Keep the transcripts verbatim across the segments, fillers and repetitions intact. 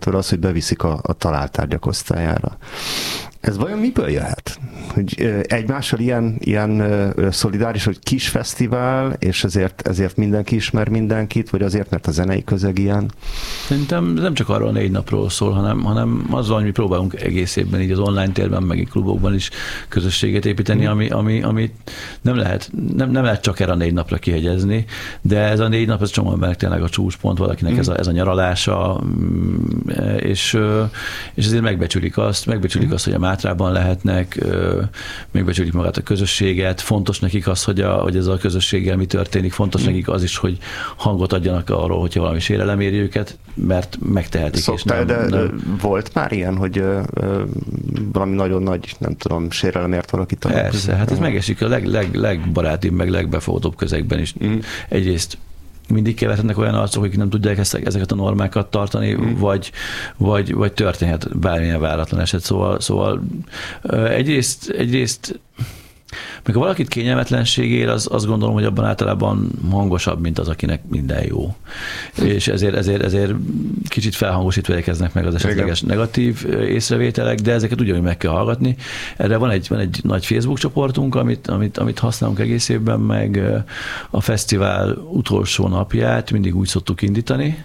tőle az, hogy beviszik a, a találtárgyak osztályára. Ez vajon miből jöhet? Hogy egymással ilyen, ilyen szolidáris, hogy kis fesztivál, és ezért, ezért mindenki ismer mindenkit, vagy azért, mert a zenei közeg ilyen? Szerintem nem csak arról a négy napról szól, hanem, hanem azzal, hogy mi próbálunk egész évben így az online térben, meg a klubokban is közösséget építeni, mm. ami, ami, ami nem, lehet, nem, nem lehet csak erre a négy napra kihegyezni, de ez a négy nap, ez csomó embernek tényleg a csúcspont, valakinek mm. ez, a, ez a nyaralása, és, és ezért megbecsülik azt, megbecsülik mm. azt, hogy a Mátrában lehetnek, megbecsülik magát a közösséget, fontos nekik az, hogy, a, hogy ez a közösséggel mi történik, fontos mm. nekik az is, hogy hangot adjanak arról, hogyha valami sérelem éri őket, mert megtehetik. Szoktál, és nem, de nem... volt már ilyen, hogy ö, ö, valami nagyon nagy, nem tudom, sérelem ért valakit? Persze, között? hát ez megesik a leg, leg, legbarátibb, meg legbefogadóbb közegben is. Mm. Egyrészt mindig keverednek olyan arcok, akik nem tudják ezeket a normákat tartani, mm. vagy, vagy, vagy történhet bármilyen váratlan eset. Szóval, szóval egyrészt, egyrészt meg ha valakit kényelmetlenség ér, az, azt gondolom, hogy abban általában hangosabb, mint az, akinek minden jó. És ezért, ezért, ezért kicsit felhangosítva érkeznek meg az esetleges igen. negatív észrevételek, de ezeket ugyanúgy meg kell hallgatni. Erre van egy, van egy nagy Facebook csoportunk, amit, amit, amit használunk egész évben, meg a fesztivál utolsó napját mindig úgy szoktuk indítani,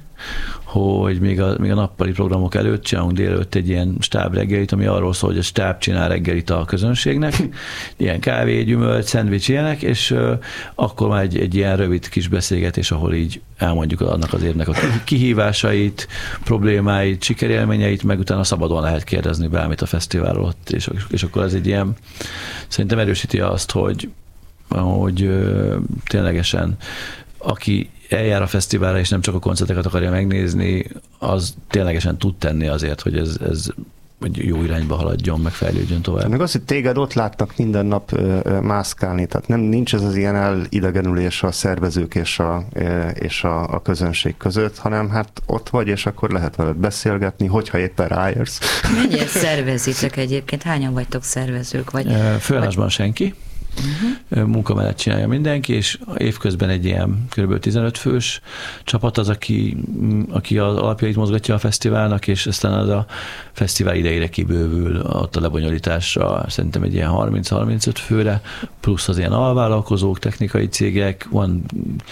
hogy még a, még a nappali programok előtt csinálunk délelőtt egy ilyen stáb reggelit, ami arról szól, hogy a stáb csinál reggelit a közönségnek, ilyen kávé, gyümölcs, szendvics ilyenek, és uh, akkor már egy, egy ilyen rövid kis beszélgetés, ahol így elmondjuk annak az évnek a kihívásait, problémáit, sikerélményeit, meg utána szabadon lehet kérdezni bármit a fesztiválról ott, és, és akkor ez egy ilyen, szerintem erősíti azt, hogy, hogy uh, ténylegesen aki eljár a fesztiválra, és nem csak a koncerteket akarja megnézni, az ténylegesen tud tenni azért, hogy ez, ez hogy jó irányba haladjon, meg fejlődjön tovább. Meg az, hogy téged ott látnak minden nap mászkálni, tehát nem, nincs ez az ilyen elidegenülés a szervezők és a, és a, a közönség között, hanem hát ott vagy, és akkor lehet veled beszélgetni, hogyha éppen ráérsz. Mennyire szervezitek egyébként? Hányan vagytok szervezők? Vagy, Főállásban vagy... senki. Uh-huh. Munka mellett csinálja mindenki, és évközben egy ilyen kb. tizenöt fős csapat az, aki, aki az alapjait mozgatja a fesztiválnak, és aztán az a fesztivál idejére kibővül ott a lebonyolításra, szerintem egy ilyen harminc-harmincöt főre, plusz az ilyen alvállalkozók, technikai cégek, van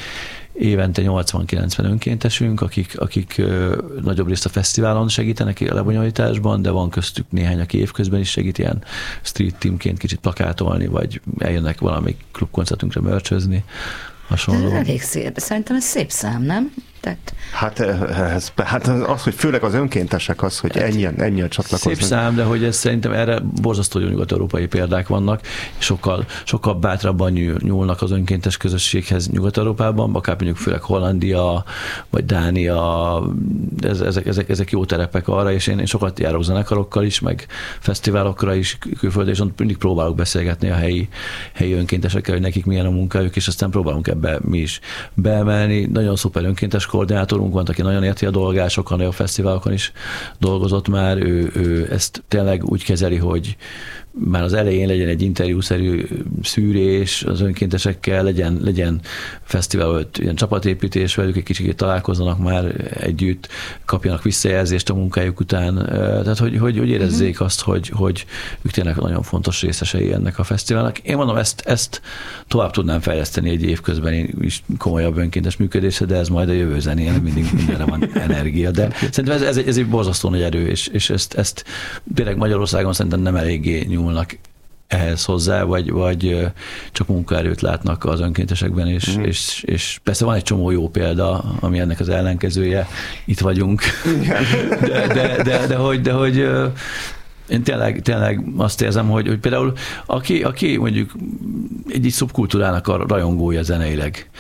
évente nyolcvan-kilencven önkéntesünk, akik, akik ö, nagyobb részt a fesztiválon segítenek a lebonyolításban, de van köztük néhány, aki évközben is segít ilyen street teamként kicsit plakátolni, vagy eljönnek valami klubkoncertünkre mörcsözni, hasonló. Ez elég szép. Szerintem ez szép szám, nem? Tehát... Hát, ez, hát az, hogy főleg az önkéntesek az, hogy ennyien, ennyien csatlakoznak. Szép szám, de hogy ez szerintem erre borzasztó jó nyugat-európai példák vannak, sokkal, sokkal bátrabban nyúlnak az önkéntes közösséghez Nyugat-Európában, akár mondjuk főleg Hollandia, vagy Dánia, ez, ezek, ezek, ezek jó terepek arra, és én, én sokat járok zenekarokkal is, meg fesztiválokra is külföldön, és mindig próbálok beszélgetni a helyi, helyi önkéntesekkel, hogy nekik milyen a munkájuk, és aztán próbálunk ebbe mi is beemelni. Nagyon szuper önkéntes koordinátorunk van, aki nagyon érti a dolgát, sokkal nagyobb fesztiválokon is dolgozott már, ő, ő ezt tényleg úgy kezeli, hogy már az elején legyen egy interjúszerű szűrés az önkéntesekkel, legyen, legyen fesztivál, ilyen csapatépítés velük, egy kicsit találkozzanak már együtt, kapjanak visszajelzést a munkájuk után, tehát hogy, hogy, hogy érezzék uh-huh. azt, hogy, hogy ők tényleg nagyon fontos részesei ennek a fesztiválnak. Én mondom, ezt, ezt tovább tudnám fejleszteni egy év közben én is komolyabb önkéntes működésre, de ez majd a jövő zenén, mindig mindenre van energia, de szerintem ez, ez, egy, ez egy borzasztó nagy erő, és, és ezt, ezt tényleg Magyarországon szerintem nem eléggé nyúlnak ehhez hozzá, vagy, vagy csak munkaerőt látnak az önkéntesekben, és, mm. és, és persze van egy csomó jó példa, ami ennek az ellenkezője, itt vagyunk, de, de, de, de, hogy, de hogy én tényleg, tényleg azt érzem, hogy, hogy például aki, aki mondjuk egy, egy szubkultúrának a rajongója zeneileg,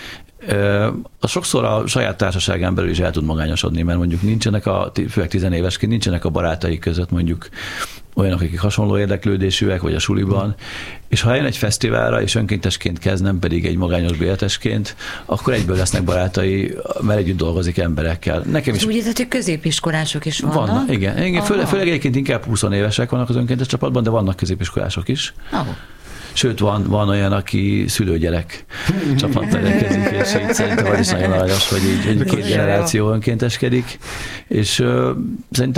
az sokszor a saját társaságán belül is el tud magányosodni, mert mondjuk nincsenek a, főleg tizenévesként nincsenek a barátai között mondjuk olyanok, akik hasonló érdeklődésűek, vagy a suliban, és ha eljön egy fesztiválra, és önkéntesként kezd, nem pedig egy magányos béletesként, akkor egyből lesznek barátai, mert együtt dolgozik emberekkel. Nekem is... Úgy érted, hogy középiskolások is vannak? Vannak, igen. igen főleg, főleg egyébként inkább húsz évesek vannak az önkéntes csapatban, de vannak középiskolások is. Oh. Sőt, van, van olyan, aki szülőgyerek csapattal rendelkezik, és így szerintem az is nagyon aranyos, hogy így, így két generáció önkénteskedik, és uh, szerintem